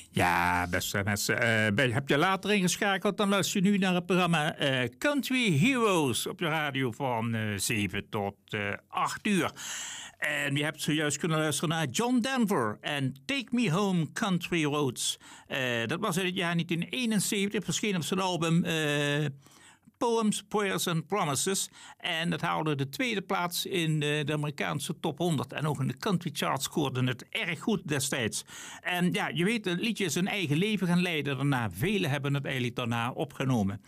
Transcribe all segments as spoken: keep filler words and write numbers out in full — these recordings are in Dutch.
Ja, beste mensen. Uh, heb je later ingeschakeld, dan luister je nu naar het programma uh, Country Heroes op de radio van uh, zeven tot acht uur. En je hebt zojuist kunnen luisteren naar John Denver en Take Me Home Country Roads. Uh, dat was in het jaar negentien eenenzeventig, verscheen op zijn album Uh, Poems, Prayers and Promises. En dat haalde de tweede plaats in de, de Amerikaanse top honderd. En ook in de country charts scoorde het erg goed destijds. En ja, je weet, het liedje is een eigen leven gaan leiden daarna. Velen hebben het eigenlijk daarna opgenomen.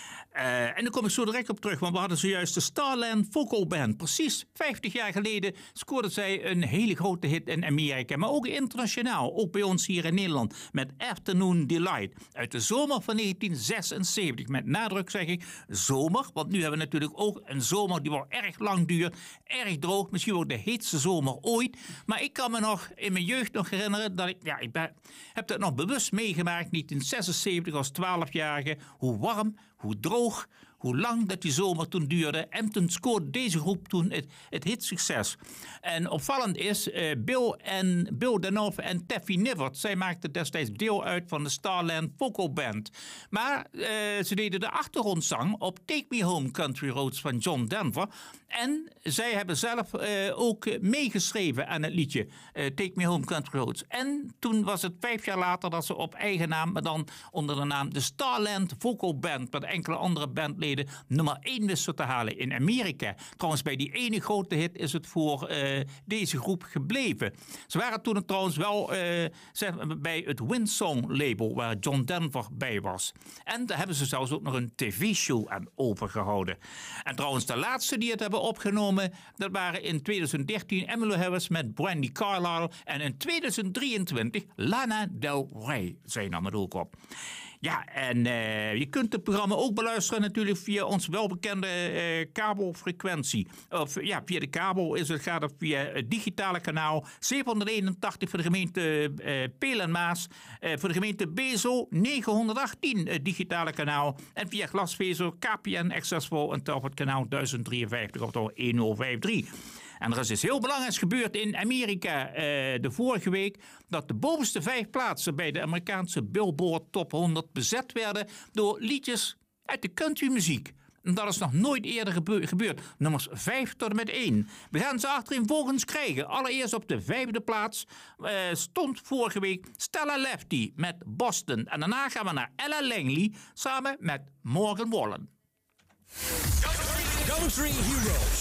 Uh, en daar kom ik zo direct op terug, want we hadden zojuist de Starland Vocal Band. Precies vijftig jaar geleden scoorden zij een hele grote hit in Amerika, maar ook internationaal, ook bij ons hier in Nederland, met Afternoon Delight uit de zomer van negentien zesenzeventig. Met nadruk zeg ik zomer, want nu hebben we natuurlijk ook een zomer die wel erg lang duurt, erg droog, misschien wel de heetste zomer ooit. Maar ik kan me nog in mijn jeugd nog herinneren dat ik, ja, ik ben, heb dat nog bewust meegemaakt, negentien zesenzeventig als twaalfjarige, hoe warm, hoe droog, hoe lang dat die zomer toen duurde. En toen scoorde deze groep toen het, het hitsucces. En opvallend is, uh, Bill, en, Bill Danoff en Taffy Nivert, zij maakten destijds deel uit van de Starland Vocal Band. Maar uh, ze deden de achtergrondzang op Take Me Home Country Roads van John Denver. En zij hebben zelf uh, ook meegeschreven aan het liedje uh, Take Me Home Country Roads. En toen was het vijf jaar later dat ze op eigen naam, maar dan onder de naam de Starland Vocal Band, met enkele andere bandleden, nummer één wisten te halen in Amerika. Trouwens, bij die ene grote hit is het voor uh, deze groep gebleven. Ze waren toen trouwens wel uh, bij het Windsong label, waar John Denver bij was. En daar hebben ze zelfs ook nog een tv-show aan overgehouden. En trouwens, de laatste die het hebben opgenomen, dat waren in twintig dertien Emmylou Harris met Brandi Carlile en in twintig drieëntwintig Lana Del Rey. Zij nam het ook op. Ja, en uh, je kunt het programma ook beluisteren natuurlijk via ons welbekende uh, kabelfrequentie. Of ja, via de kabel is het, gaat het via het digitale kanaal zevenhonderdeenentachtig voor de gemeente uh, Peel en Maas. Uh, voor de gemeente Bezel negenhonderdachttien het digitale kanaal. En via glasvezel K P N Accessful en Telfort kanaal duizend drieënvijftig of door honderd vijfenvijftig. En er is iets heel belangrijks gebeurd in Amerika uh, de vorige week, dat de bovenste vijf plaatsen bij de Amerikaanse Billboard Top honderd bezet werden door liedjes uit de countrymuziek. En dat is nog nooit eerder gebe- gebeurd. Nummers vijf tot en met één. We gaan ze achtereenvolgens krijgen. Allereerst op de vijfde plaats uh, stond vorige week Stella Lefty met Boston. En daarna gaan we naar Ella Langley samen met Morgan Wallen. Country Heroes.